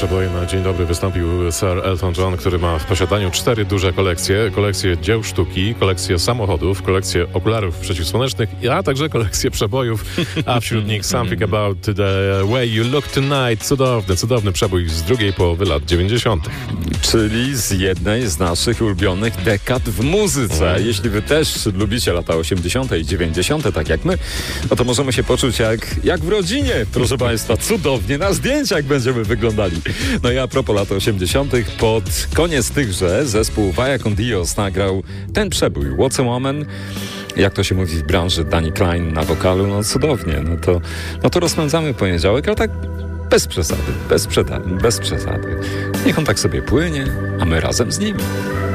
przeboje na dzień dobry wystąpił Sir Elton John, który ma w posiadaniu 4 duże kolekcje. Kolekcję dzieł sztuki, kolekcję samochodów, kolekcję okularów przeciwsłonecznych, a także kolekcję przebojów, a wśród nich Something About the Way You Look Tonight. Cudowny przebój z drugiej połowy lat 90. Czyli z jednej z naszych ulubionych dekad w muzyce. Jeśli wy też lubicie lata 80. i 90. tak jak my, no to możemy się poczuć jak w rodzinie, proszę Państwa. Cudownie na zdjęciach będziemy wyglądali. No i a propos lat 80. pod koniec tychże zespół Vaya con Dios nagrał ten przebój What's a Woman. Jak to się mówi w branży, Danny Klein na wokalu, no cudownie. No to rozpędzamy poniedziałek, ale tak bez przesady. Niech on tak sobie płynie, a my razem z nim.